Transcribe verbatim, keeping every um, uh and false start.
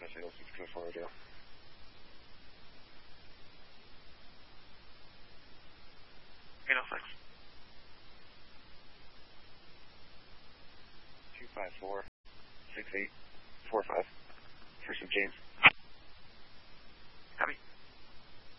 Rochester, six two four zero. Okay, no, thanks. two five four six eight four five for Saint James.